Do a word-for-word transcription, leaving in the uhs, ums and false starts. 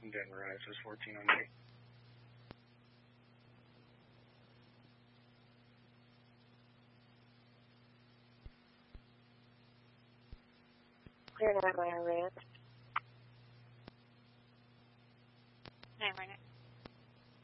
Denver, I S S fourteen on me. Clear nine Ranch. nine Ranch.